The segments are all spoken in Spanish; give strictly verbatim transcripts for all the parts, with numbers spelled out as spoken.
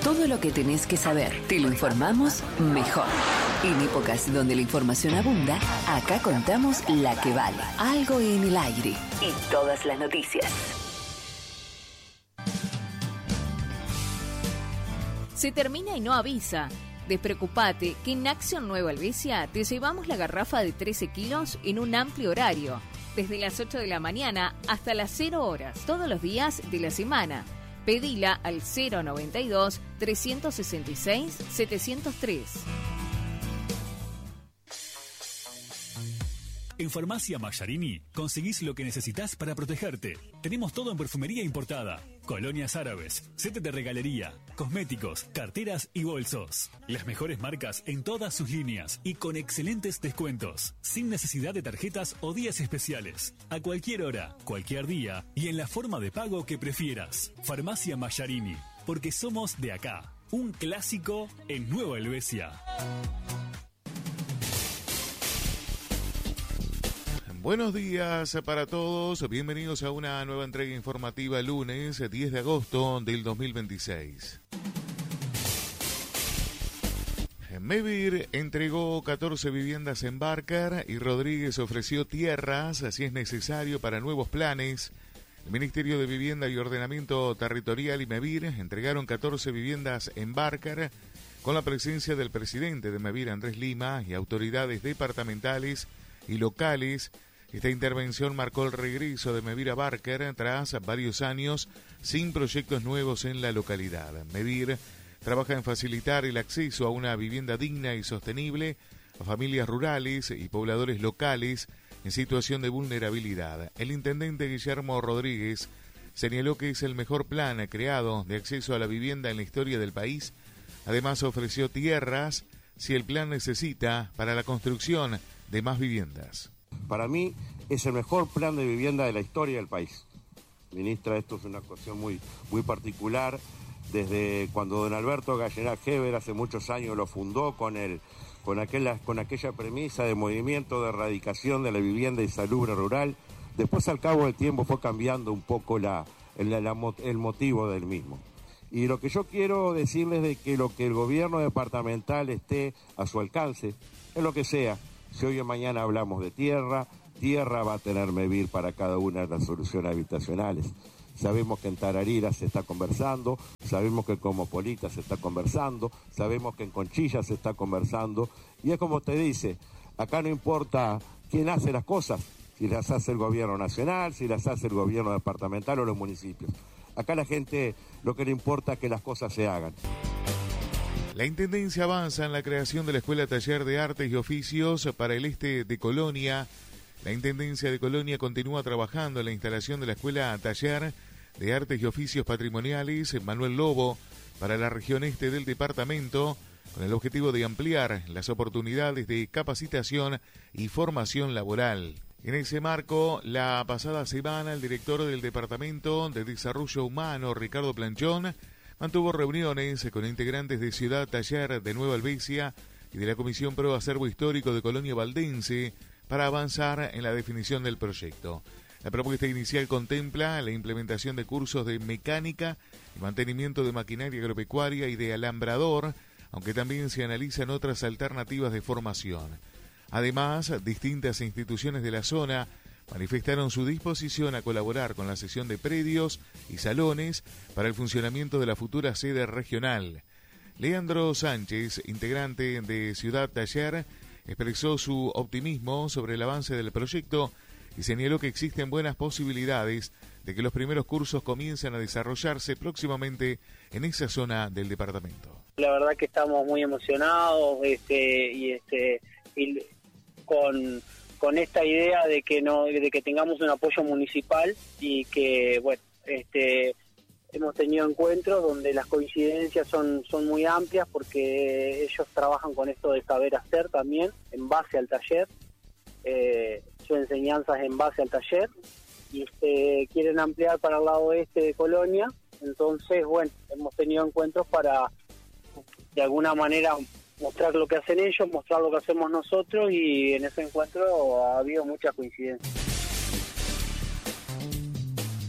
Todo lo que tenés que saber, te lo informamos mejor. En épocas donde la información abunda, acá contamos la que vale. Algo en el aire y todas las noticias. Se termina y no avisa. Despreocupate que en Acción Nueva Helvecia te llevamos la garrafa de trece kilos en un amplio horario, desde las ocho de la mañana hasta las cero horas, todos los días de la semana. Pedila al cero noventa y dos, trescientos sesenta y seis, setecientos tres. En Farmacia Mallarini conseguís lo que necesitas para protegerte. Tenemos todo en perfumería importada, colonias árabes, set de regalería, cosméticos, carteras y bolsos. Las mejores marcas en todas sus líneas y con excelentes descuentos, sin necesidad de tarjetas o días especiales. A cualquier hora, cualquier día y en la forma de pago que prefieras. Farmacia Mallarini, porque somos de acá. Un clásico en Nueva Helvecia. Buenos días para todos, bienvenidos a una nueva entrega informativa lunes diez de agosto del dos mil veintiséis. Mevir entregó catorce viviendas en Barcar y Rodríguez ofreció tierras, si es necesario, para nuevos planes. El Ministerio de Vivienda y Ordenamiento Territorial y Mevir entregaron catorce viviendas en Barcar con la presencia del presidente de Mevir, Andrés Lima, y autoridades departamentales y locales. Esta intervención marcó el regreso de Mevir a Barcar tras varios años sin proyectos nuevos en la localidad. Mevir trabaja en facilitar el acceso a una vivienda digna y sostenible a familias rurales y pobladores locales en situación de vulnerabilidad. El intendente Guillermo Rodríguez señaló que es el mejor plan creado de acceso a la vivienda en la historia del país. Además, ofreció tierras si el plan necesita para la construcción de más viviendas. Para mí es el mejor plan de vivienda de la historia del país. Ministra, esto es una cuestión muy, muy particular. Desde cuando don Alberto Gallinal Heber hace muchos años lo fundó con, el, con, aquella, con aquella premisa de movimiento de erradicación de la vivienda insalubre rural, después al cabo del tiempo fue cambiando un poco la, el, la, el motivo del mismo. Y lo que yo quiero decirles de que lo que el gobierno departamental esté a su alcance, es lo que sea. Si hoy o mañana hablamos de tierra, tierra va a tener Mevir para cada una de las soluciones habitacionales. Sabemos que en Tararira se está conversando, sabemos que en Comopolita se está conversando, sabemos que en Conchilla se está conversando, y es como te dice, acá no importa quién hace las cosas, si las hace el gobierno nacional, si las hace el gobierno departamental o los municipios. Acá la gente lo que le importa es que las cosas se hagan. La Intendencia avanza en la creación de la Escuela Taller de Artes y Oficios para el este de Colonia. La Intendencia de Colonia continúa trabajando en la instalación de la Escuela Taller de Artes y Oficios Patrimoniales Manuel Lobo para la región este del departamento, con el objetivo de ampliar las oportunidades de capacitación y formación laboral. En ese marco, la pasada semana, el director del Departamento de Desarrollo Humano, Ricardo Planchón, mantuvo reuniones con integrantes de Ciudad Taller de Nueva Helvecia y de la Comisión Pro Acervo Histórico de Colonia Valdense para avanzar en la definición del proyecto. La propuesta inicial contempla la implementación de cursos de mecánica y mantenimiento de maquinaria agropecuaria y de alambrador, aunque también se analizan otras alternativas de formación. Además, distintas instituciones de la zona manifestaron su disposición a colaborar con la cesión de predios y salones para el funcionamiento de la futura sede regional. Leandro Sánchez, integrante de Ciudad Taller, expresó su optimismo sobre el avance del proyecto y señaló que existen buenas posibilidades de que los primeros cursos comiencen a desarrollarse próximamente en esa zona del departamento. La verdad que estamos muy emocionados este, y, este, y con... con esta idea de que no de que tengamos un apoyo municipal y que bueno este hemos tenido encuentros donde las coincidencias son son muy amplias porque ellos trabajan con esto de saber hacer también en base al taller, eh, su enseñanza es en base al taller y este, quieren ampliar para el lado este de Colonia. Entonces bueno, hemos tenido encuentros para de alguna manera mostrar lo que hacen ellos, mostrar lo que hacemos nosotros, y en ese encuentro ha habido muchas coincidencias.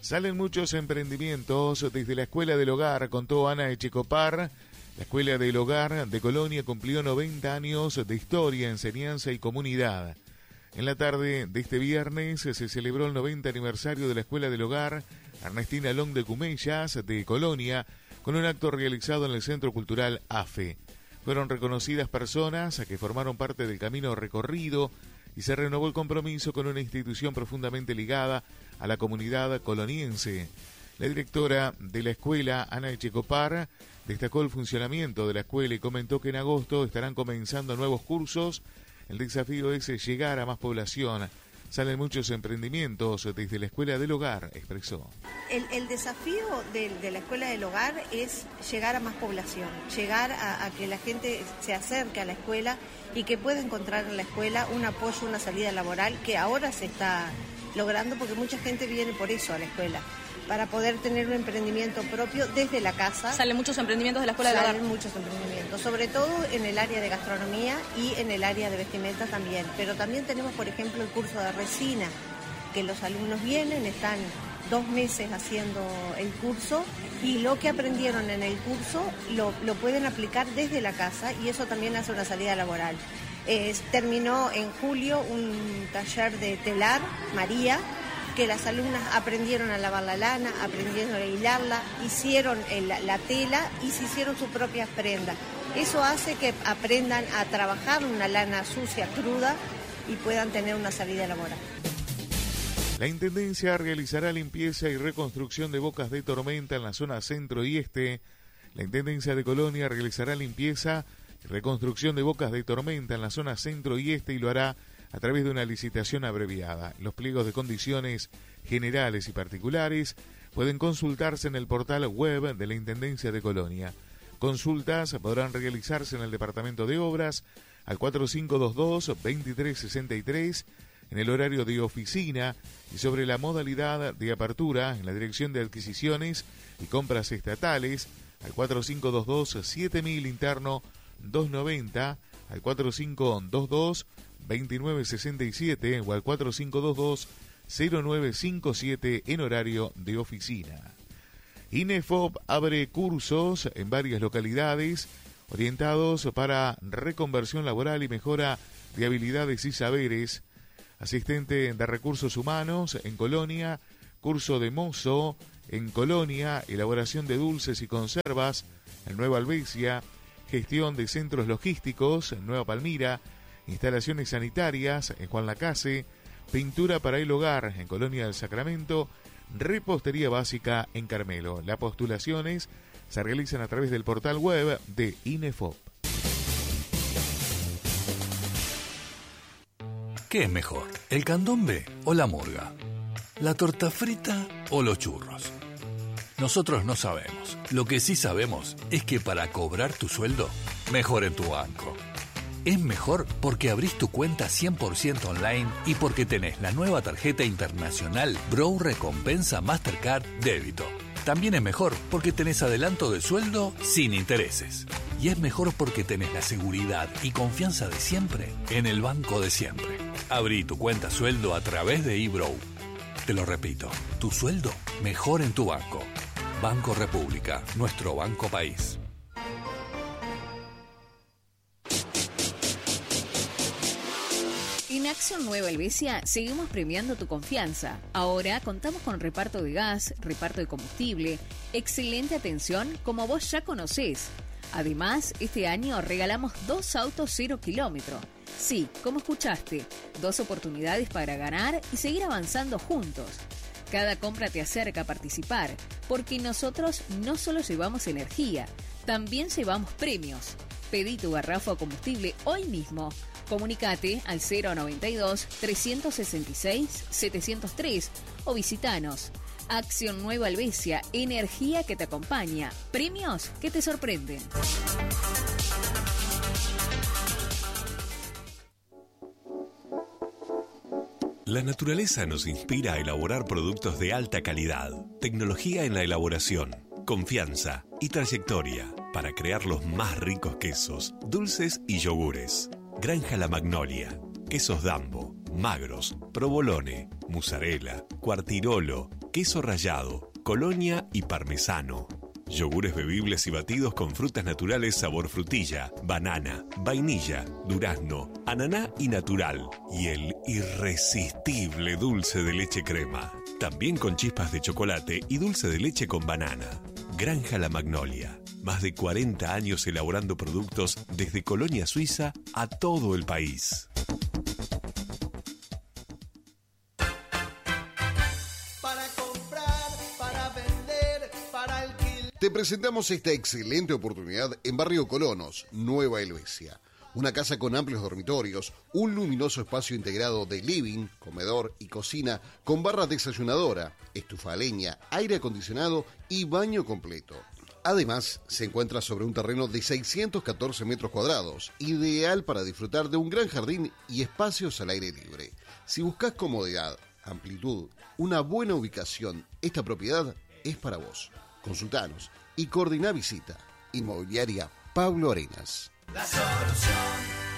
Salen muchos emprendimientos desde la Escuela del Hogar, contó Ana Echecopar. La Escuela del Hogar de Colonia cumplió noventa años de historia, enseñanza y comunidad. En la tarde de este viernes se celebró el noventa aniversario de la Escuela del Hogar Ernestina Long de Cumellas de Colonia, con un acto realizado en el Centro Cultural A F E. Fueron reconocidas personas a que formaron parte del camino recorrido y se renovó el compromiso con una institución profundamente ligada a la comunidad coloniense. La directora de la escuela, Ana Echecopar, destacó el funcionamiento de la escuela y comentó que en agosto estarán comenzando nuevos cursos. El desafío es llegar a más población. Salen muchos emprendimientos desde la Escuela del Hogar, expresó. El, el desafío de, de la Escuela del Hogar es llegar a más población, llegar a, a que la gente se acerque a la escuela y que pueda encontrar en la escuela un apoyo, una salida laboral que ahora se está logrando porque mucha gente viene por eso a la escuela, para poder tener un emprendimiento propio desde la casa. Salen muchos emprendimientos de la Escuela del Hogar. Salen muchos emprendimientos, sobre todo en el área de gastronomía y en el área de vestimenta también. Pero también tenemos, por ejemplo, el curso de resina, que los alumnos vienen, están dos meses haciendo el curso y lo que aprendieron en el curso lo, lo pueden aplicar desde la casa y eso también hace una salida laboral. Eh, terminó en julio un taller de telar, María, que las alumnas aprendieron a lavar la lana, aprendieron a hilarla, hicieron el, la tela y se hicieron sus propias prendas. Eso hace que aprendan a trabajar una lana sucia, cruda, y puedan tener una salida laboral. La Intendencia realizará limpieza y reconstrucción de bocas de tormenta en la zona centro y este. La Intendencia de Colonia realizará limpieza y reconstrucción de bocas de tormenta en la zona centro y este y lo hará a través de una licitación abreviada. Los pliegos de condiciones generales y particulares pueden consultarse en el portal web de la Intendencia de Colonia. Consultas podrán realizarse en el Departamento de Obras al cuatro cinco dos dos, dos tres seis tres en el horario de oficina y sobre la modalidad de apertura en la Dirección de Adquisiciones y Compras Estatales al cuatro cinco dos dos, siete mil interno doscientos noventa, al cuatro cinco dos dos, veintinueve sesenta y siete o al cuatro cinco dos dos, cero nueve cinco siete en horario de oficina. INEFOP abre cursos en varias localidades orientados para reconversión laboral y mejora de habilidades y saberes. Asistente de recursos humanos en Colonia, curso de mozo en Colonia, elaboración de dulces y conservas en Nueva Albesia, gestión de centros logísticos en Nueva Palmira, instalaciones sanitarias en Juan Lacase, pintura para el hogar en Colonia del Sacramento, repostería básica en Carmelo. Las postulaciones se realizan a través del portal web de INEFOP. ¿Qué es mejor, el candombe o la murga? ¿La torta frita o los churros? Nosotros no sabemos. Lo que sí sabemos es que para cobrar tu sueldo, mejor en tu banco. Es mejor porque abrís tu cuenta cien por ciento online y porque tenés la nueva tarjeta internacional Bro Recompensa Mastercard Débito. También es mejor porque tenés adelanto de sueldo sin intereses. Y es mejor porque tenés la seguridad y confianza de siempre en el banco de siempre. Abrí tu cuenta sueldo a través de eBrow. Te lo repito, tu sueldo mejor en tu banco. Banco República, nuestro banco país. En Acción Nueva Helvecia seguimos premiando tu confianza. Ahora contamos con reparto de gas, reparto de combustible, excelente atención como vos ya conocés. Además, este año regalamos dos autos cero kilómetro. Sí, como escuchaste, dos oportunidades para ganar y seguir avanzando juntos. Cada compra te acerca a participar, porque nosotros no solo llevamos energía, también llevamos premios. Pedí tu garrafa o combustible hoy mismo. Comunicate al cero noventa y dos, trescientos sesenta y seis, setecientos tres o visitanos. Acción Nueva Helvecia, energía que te acompaña, premios que te sorprenden. La naturaleza nos inspira a elaborar productos de alta calidad, tecnología en la elaboración, confianza y trayectoria para crear los más ricos quesos, dulces y yogures. Granja La Magnolia, quesos Dambo, magros, provolone, mozzarella, cuartirolo, queso rallado, colonia y parmesano. Yogures bebibles y batidos con frutas naturales sabor frutilla, banana, vainilla, durazno, ananá y natural. Y el irresistible dulce de leche crema. También con chispas de chocolate y dulce de leche con banana. Granja La Magnolia. Más de cuarenta años elaborando productos desde Colonia Suiza a todo el país. Para comprar, para vender, para alquilar. Te presentamos esta excelente oportunidad en Barrio Colonos, Nueva Helvecia. Una casa con amplios dormitorios, un luminoso espacio integrado de living, comedor y cocina con barra desayunadora, estufa a leña, aire acondicionado y baño completo. Además, se encuentra sobre un terreno de seiscientos catorce metros cuadrados, ideal para disfrutar de un gran jardín y espacios al aire libre. Si buscas comodidad, amplitud, una buena ubicación, esta propiedad es para vos. Consultanos y coordina visita. Inmobiliaria Pablo Arenas. La solución.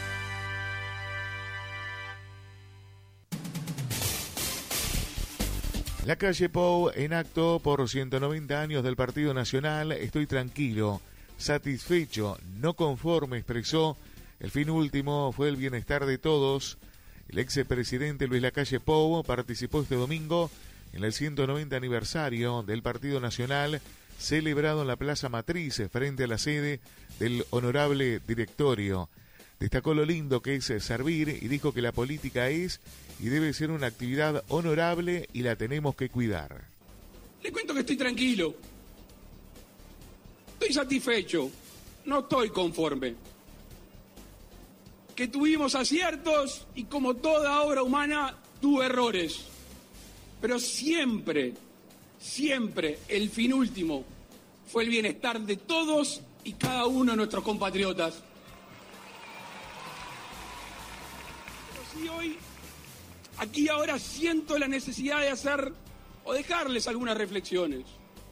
La calle Pou en acto por ciento noventa años del Partido Nacional. Estoy tranquilo, satisfecho, no conforme, expresó. El fin último fue el bienestar de todos. El expresidente Luis Lacalle Pou participó este domingo en el ciento noventa aniversario del Partido Nacional, celebrado en la Plaza Matriz frente a la sede del honorable directorio. Destacó lo lindo que es servir y dijo que la política es y debe ser una actividad honorable y la tenemos que cuidar. Le cuento que estoy tranquilo, estoy satisfecho, no estoy conforme. Que tuvimos aciertos y como toda obra humana tuvo errores, pero siempre, siempre el fin último fue el bienestar de todos y cada uno de nuestros compatriotas. Pero si hoy, aquí ahora siento la necesidad de hacer o dejarles algunas reflexiones.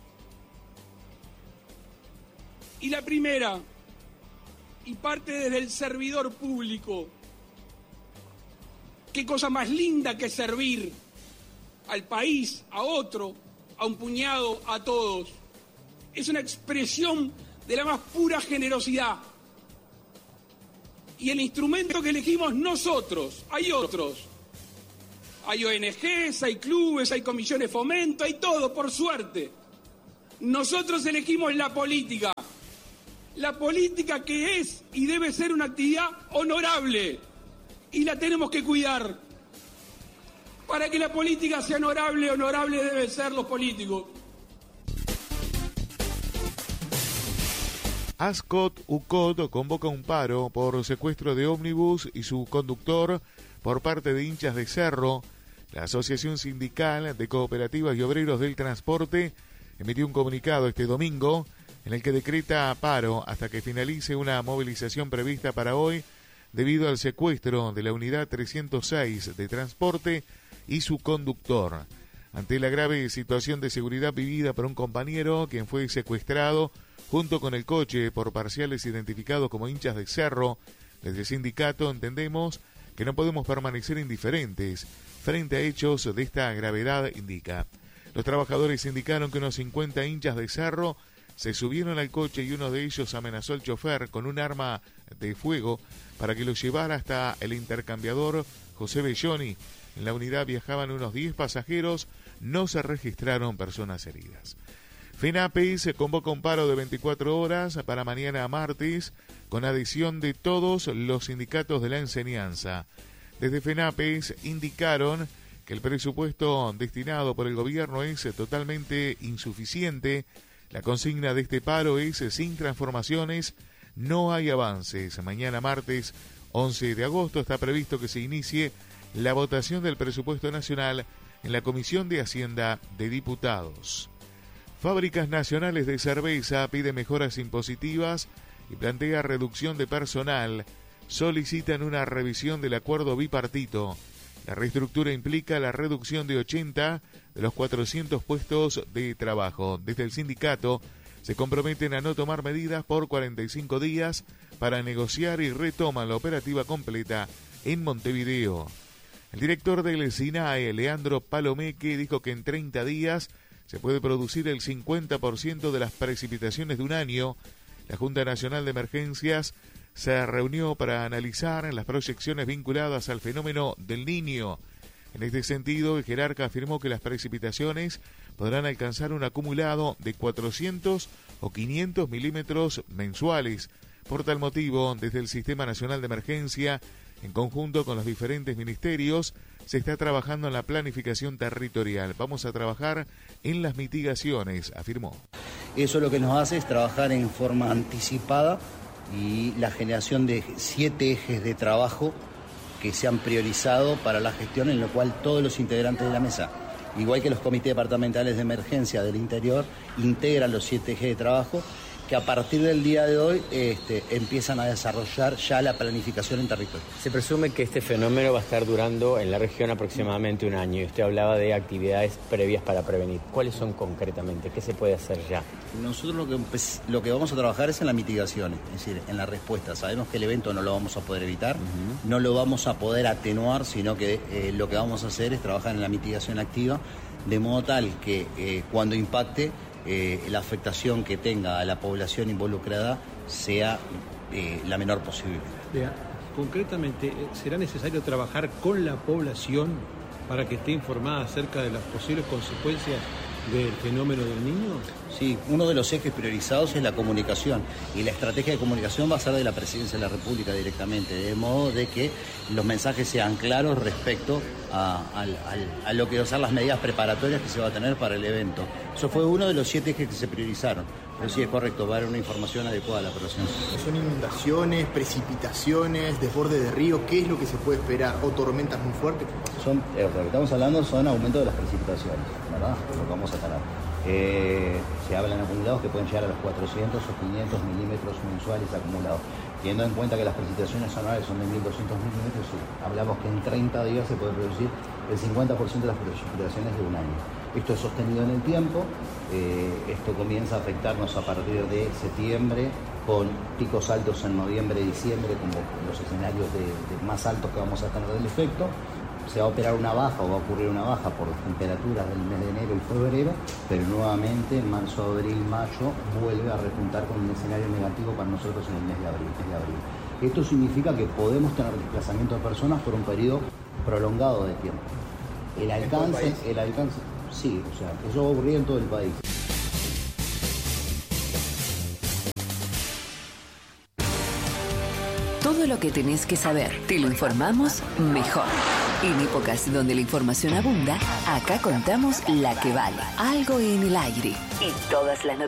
Y la primera, y parte desde el servidor público, qué cosa más linda que servir al país, a otro, a un puñado, a todos. Es una expresión de la más pura generosidad. Y el instrumento que elegimos nosotros, hay otros. Hay O N Ges, hay clubes, hay comisiones de fomento, hay todo, por suerte. Nosotros elegimos la política. La política que es y debe ser una actividad honorable. Y la tenemos que cuidar. Para que la política sea honorable, honorable deben ser los políticos. Ascot U C O D convoca un paro por secuestro de ómnibus y su conductor por parte de hinchas de Cerro. La Asociación Sindical de Cooperativas y Obreros del Transporte emitió un comunicado este domingo en el que decreta paro hasta que finalice una movilización prevista para hoy debido al secuestro de la unidad trescientos seis de transporte y su conductor. Ante la grave situación de seguridad vivida por un compañero quien fue secuestrado junto con el coche por parciales identificados como hinchas de Cerro, desde el sindicato entendemos que no podemos permanecer indiferentes frente a hechos de esta gravedad, indica. Los trabajadores indicaron que unos cincuenta hinchas de Cerro se subieron al coche y uno de ellos amenazó al chofer con un arma de fuego para que lo llevara hasta el intercambiador José Belloni. En la unidad viajaban unos diez pasajeros, no se registraron personas heridas. FENAPES se convoca un paro de veinticuatro horas para mañana martes con adhesión de todos los sindicatos de la enseñanza. Desde FENAPES indicaron que el presupuesto destinado por el gobierno es totalmente insuficiente. La consigna de este paro es sin transformaciones, no hay avances. Mañana martes once de agosto está previsto que se inicie la votación del presupuesto nacional en la Comisión de Hacienda de Diputados. Fábricas Nacionales de Cerveza pide mejoras impositivas y plantea reducción de personal. Solicitan una revisión del acuerdo bipartito. La reestructura implica la reducción de ochenta de los cuatrocientos puestos de trabajo. Desde el sindicato se comprometen a no tomar medidas por cuarenta y cinco días para negociar y retoman la operativa completa en Montevideo. El director del SINAE, Leandro Palomeque, dijo que en treinta días se puede producir el cincuenta por ciento de las precipitaciones de un año. La Junta Nacional de Emergencias se reunió para analizar las proyecciones vinculadas al fenómeno del Niño. En este sentido, el jerarca afirmó que las precipitaciones podrán alcanzar un acumulado de cuatrocientos o quinientos milímetros mensuales. Por tal motivo, desde el Sistema Nacional de Emergencia, en conjunto con los diferentes ministerios, se está trabajando en la planificación territorial. Vamos a trabajar en las mitigaciones, afirmó. Eso lo que nos hace es trabajar en forma anticipada y la generación de siete ejes de trabajo que se han priorizado para la gestión, en lo cual todos los integrantes de la mesa, igual que los comités departamentales de emergencia del interior, integran los siete ejes de trabajo que a partir del día de hoy este, empiezan a desarrollar ya la planificación en territorio. Se presume que este fenómeno va a estar durando en la región aproximadamente un año y usted hablaba de actividades previas para prevenir. ¿Cuáles son concretamente? ¿Qué se puede hacer ya? Nosotros lo que, lo que vamos a trabajar es en la mitigación, es decir, en la respuesta. Sabemos que el evento no lo vamos a poder evitar, uh-huh. no lo vamos a poder atenuar, sino que eh, lo que vamos a hacer es trabajar en la mitigación activa, de modo tal que eh, cuando impacte, Eh, la afectación que tenga a la población involucrada sea eh, la menor posible. Vea, concretamente, ¿será necesario trabajar con la población para que esté informada acerca de las posibles consecuencias del fenómeno del Niño? Sí, uno de los ejes priorizados es la comunicación, y la estrategia de comunicación va a ser de la Presidencia de la República directamente, de modo de que los mensajes sean claros respecto a, a, a, a lo que van a ser las medidas preparatorias que se va a tener para el evento. Eso fue uno de los siete ejes que se priorizaron. Pero sí, es correcto, va a haber una información adecuada a la población. ¿Son inundaciones, precipitaciones, desborde de río? ¿Qué es lo que se puede esperar? ¿O tormentas muy fuertes? Son, eh, lo que estamos hablando son aumento de las precipitaciones, ¿verdad? Lo que vamos a tener. Eh, se hablan acumulados que pueden llegar a los cuatrocientos o quinientos milímetros mensuales acumulados. Teniendo en cuenta que las precipitaciones anuales son de mil doscientos milímetros, hablamos que en treinta días se puede producir el cincuenta por ciento de las precipitaciones de un año. Esto es sostenido en el tiempo, eh, esto comienza a afectarnos a partir de septiembre, con picos altos en noviembre y diciembre, como los escenarios de, de más altos que vamos a tener del efecto. Se va a operar una baja o va a ocurrir una baja por las temperaturas del mes de enero y febrero, pero nuevamente en marzo, abril, mayo vuelve a repuntar con un escenario negativo para nosotros en el mes de abril. Mes de abril. Esto significa que podemos tener desplazamiento de personas por un periodo prolongado de tiempo. El alcance, el alcance, sí, o sea, eso va a ocurrir en todo el país. Todo lo que tenés que saber, te lo informamos mejor. En épocas donde la información abunda, acá contamos la que vale. Algo en el aire. Y todas las noticias.